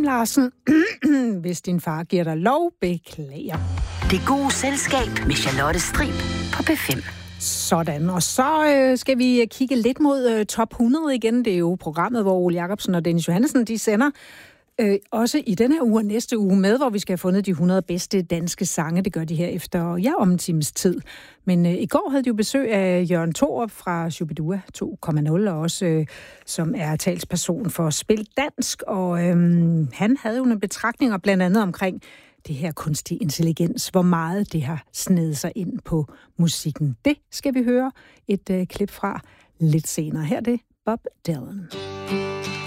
Larsen. Hvis din far giver dig lov, beklager. Det gode selskab med Charlotte Strib på P5. Sådan, og så skal vi kigge lidt mod top 100 igen. Det er jo programmet, hvor Ole Jacobsen og Dennis Johannessen, de sender også i denne uge og næste uge med, hvor vi skal have fundet de 100 bedste danske sange. Det gør de her efter, om en times tid. Men i går havde de jo besøg af Jørgen Thorup fra Shubidua 2.0, og også som er talsperson for Spil Dansk. Og han havde jo nogle betragtninger blandt andet omkring det her kunstig intelligens, hvor meget det har snedet sig ind på musikken. Det skal vi høre et klip fra lidt senere. Her er det Bob Dylan.